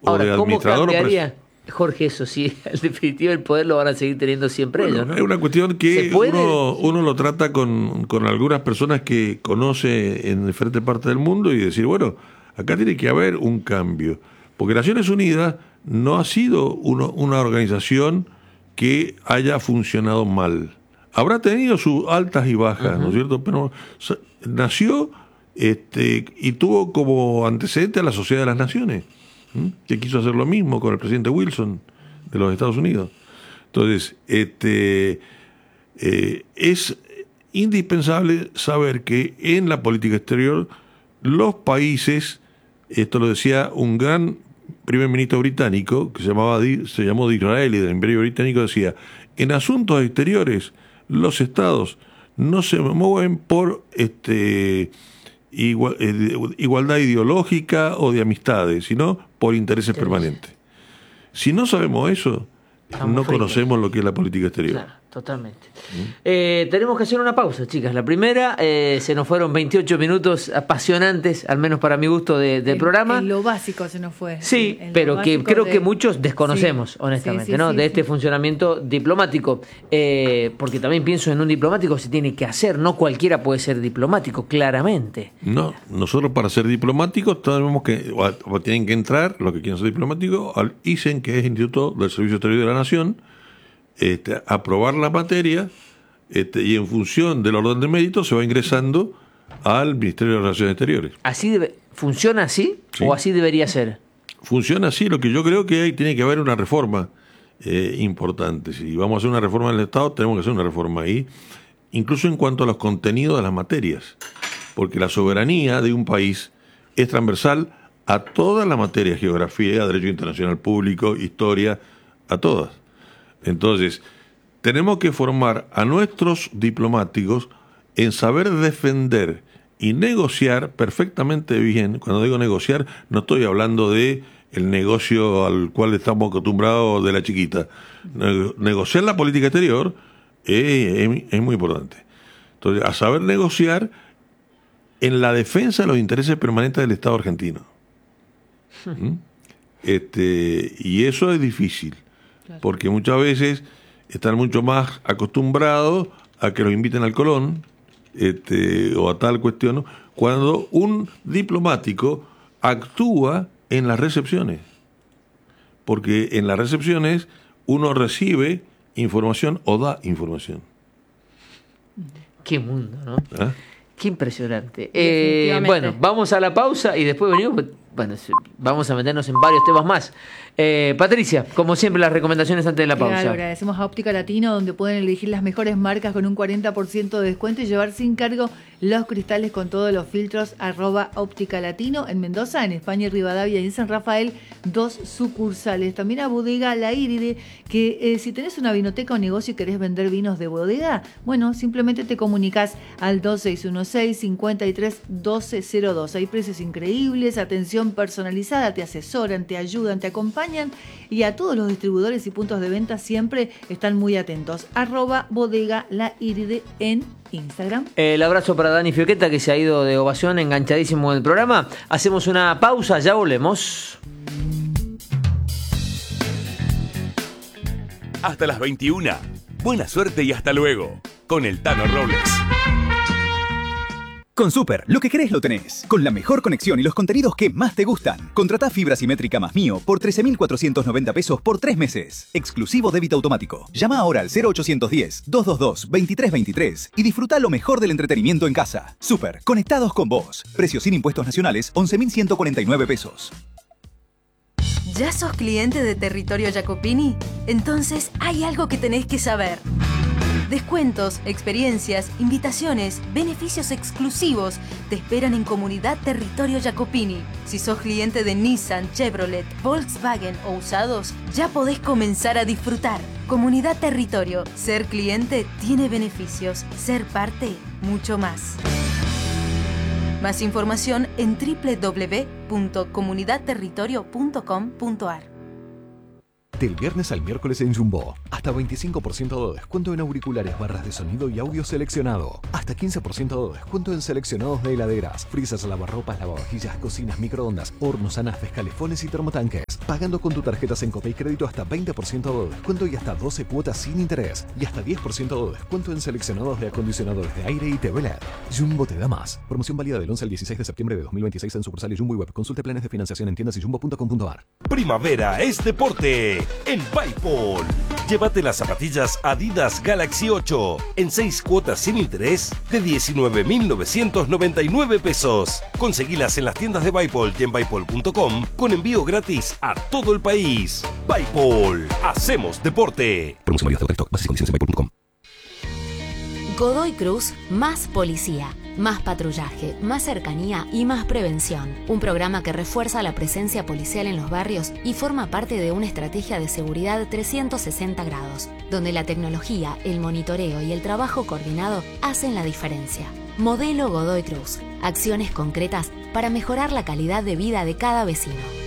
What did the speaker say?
o de administrador. ¿Cómo cambiaría, Jorge, eso sí? En definitiva, el poder lo van a seguir teniendo siempre ellos, ¿no? Es una cuestión que uno lo trata con algunas personas que conoce en diferentes partes del mundo y decir, bueno, acá tiene que haber un cambio. Porque Naciones Unidas no ha sido una organización que haya funcionado mal. Habrá tenido sus altas y bajas, ¿no es cierto? Pero nació y tuvo como antecedente a la Sociedad de las Naciones, que quiso hacer lo mismo con el presidente Wilson de los Estados Unidos. Entonces, es indispensable saber que en la política exterior los países, esto lo decía un gran primer ministro británico que se llamó Disraeli, del Imperio Británico, decía: en asuntos exteriores los estados no se mueven por igualdad ideológica o de amistades, sino por intereses permanentes. Si no sabemos eso, no conocemos lo que es la política exterior. Claro, totalmente. Tenemos que hacer una pausa, chicas. La primera, se nos fueron 28 minutos apasionantes, al menos para mi gusto, del programa. En lo básico se nos fue. Sí, pero que creo que muchos desconocemos, honestamente, ¿no? De este funcionamiento diplomático. Porque también pienso en un diplomático se tiene que hacer, no cualquiera puede ser diplomático, claramente. No, nosotros para ser diplomáticos tenemos o tienen que entrar, los que quieren ser diplomáticos, al ISEN, que es Instituto del Servicio Exterior de la Nación, aprobar la materia, y en función del orden de mérito se va ingresando al Ministerio de Relaciones Exteriores. ¿Funciona así? Sí. ¿O así debería ser? Funciona así. Lo que yo creo que tiene que haber una reforma importante. Si vamos a hacer una reforma del Estado, tenemos que hacer una reforma ahí, incluso en cuanto a los contenidos de las materias, porque la soberanía de un país es transversal a todas las materias: geografía, derecho internacional público, historia, a todas. Entonces, tenemos que formar a nuestros diplomáticos en saber defender y negociar perfectamente bien. Cuando digo negociar, no estoy hablando de el negocio al cual estamos acostumbrados de la chiquita. Negociar la política exterior es muy importante. Entonces, a saber negociar en la defensa de los intereses permanentes del Estado argentino. Y eso es difícil. Claro. Porque muchas veces están mucho más acostumbrados a que los inviten al Colón, o a tal cuestión, cuando un diplomático actúa en las recepciones. Porque en las recepciones uno recibe información o da información. Qué mundo, ¿no? ¿Ah? Qué impresionante. Bueno, vamos a la pausa y después venimos. Bueno, vamos a meternos en varios temas más. Patricia, como siempre, las recomendaciones antes de la pausa. Claro, agradecemos a Óptica Latino, donde pueden elegir las mejores marcas con un 40% de descuento y llevar sin cargo los cristales con todos los filtros. @Óptica Latino en Mendoza, en España y Rivadavia y en San Rafael, 2 sucursales. También a Bodega La Iride, que si tenés una vinoteca o negocio y querés vender vinos de bodega, bueno, simplemente te comunicás al 2616-531202. Hay precios increíbles, atención personalizada, te asesoran, te ayudan, te acompañan, y a todos los distribuidores y puntos de venta siempre están muy atentos. @Bodega La Iride en Instagram. El abrazo para Dani Fioqueta, que se ha ido de ovación, enganchadísimo en el programa. Hacemos una pausa, ya volvemos. Hasta las 21. Buena suerte y hasta luego. Con el Tano Robles. Con Super, lo que querés lo tenés. Con la mejor conexión y los contenidos que más te gustan. Contratá fibra simétrica más Mío por 13.490 pesos por 3 meses. Exclusivo débito automático. Llama ahora al 0810-222-2323 y disfruta lo mejor del entretenimiento en casa. Super, conectados con vos. Precios sin impuestos nacionales, 11.149 pesos. ¿Ya sos cliente de Territorio Jacopini? Entonces hay algo que tenés que saber. Descuentos, experiencias, invitaciones, beneficios exclusivos te esperan en Comunidad Territorio Jacopini. Si sos cliente de Nissan, Chevrolet, Volkswagen o usados, ya podés comenzar a disfrutar. Comunidad Territorio. Ser cliente tiene beneficios. Ser parte, mucho más. Más información en www.comunidadterritorio.com.ar. Del viernes al miércoles en Jumbo, hasta 25% de descuento en auriculares, barras de sonido y audio seleccionado. Hasta 15% de descuento en seleccionados de heladeras, frisas, lavarropas, lavavajillas, cocinas, microondas, hornos, anafes, calefones y termotanques. Pagando con tu tarjeta Sencopay Crédito hasta 20% de descuento y hasta 12 cuotas sin interés. Y hasta 10% de descuento en seleccionados de acondicionadores de aire y TV LED. Jumbo te da más. Promoción válida del 11 al 16 de septiembre de 2026 en sucursal y Jumbo y Web. Consulte planes de financiación en tiendas y jumbo.com.ar. Primavera es deporte en Bipol. Llévate las zapatillas Adidas Galaxy 8 en 6 cuotas sin interés de 19.999 pesos. Conseguilas en las tiendas de Bipol y en Bipol.com con envío gratis a todo el país. Bipol, hacemos deporte. Promoción válida hasta bases y condiciones en Bipol.com. Godoy Cruz, más policía, más patrullaje, más cercanía y más prevención. Un programa que refuerza la presencia policial en los barrios y forma parte de una estrategia de seguridad 360 grados, donde la tecnología, el monitoreo y el trabajo coordinado hacen la diferencia. Modelo Godoy Cruz. Acciones concretas para mejorar la calidad de vida de cada vecino.